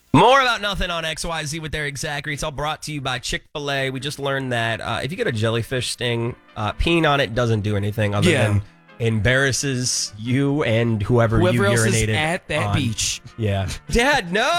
More about nothing on XYZ with Eric Zachary. It's all brought to you by Chick-fil-A. We just learned that if you get a jellyfish sting, peeing on it doesn't do anything other than embarrasses you and whoever you else urinated is at that on. beach. Yeah. Dad, no!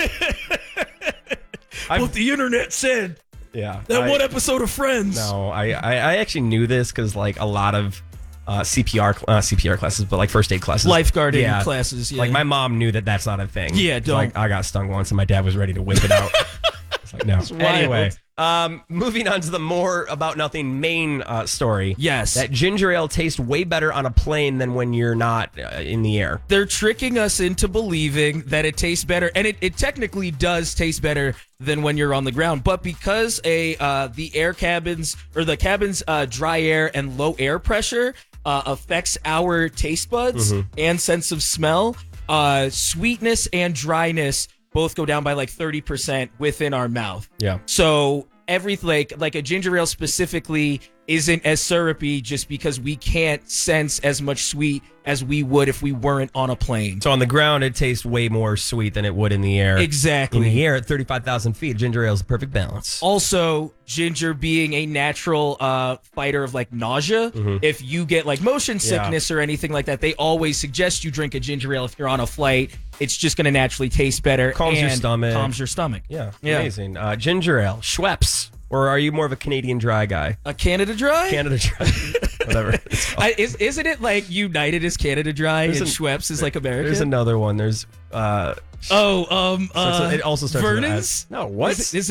What the internet said. Yeah. That one episode of Friends. No, I actually knew this because like a lot of CPR classes, but like first aid classes. Lifeguarding classes, yeah. Like my mom knew that that's not a thing. Yeah, It's don't. Like I got stung once and my dad was ready to whip it out. It's like, no. Anyway, moving on to the more about nothing main story. Yes. That ginger ale tastes way better on a plane than when you're not in the air. They're tricking us into believing that it tastes better, and it technically does taste better than when you're on the ground. But because the air cabins or the cabin's dry air and low air pressure affects our taste buds and sense of smell, sweetness and dryness both go down by like 30% within our mouth. Yeah. So everything like a ginger ale specifically isn't as syrupy just because we can't sense as much sweet as we would if we weren't on a plane. So on the ground, it tastes way more sweet than it would in the air. Exactly. In the air at 35,000 feet, ginger ale is the perfect balance. Also, ginger being a natural fighter of like nausea, if you get like motion sickness or anything like that, they always suggest you drink a ginger ale if you're on a flight. It's just going to naturally taste better. Calms your stomach. Calms your stomach. Yeah, amazing. Ginger ale, Schweppes. Or are you more of a Canadian Dry guy? A Canada Dry? Canada Dry. Whatever. Isn't it like United is Canada Dry and Schweppes is like American? There's another one. There's it also starts Vernon's? with S. No, what? Is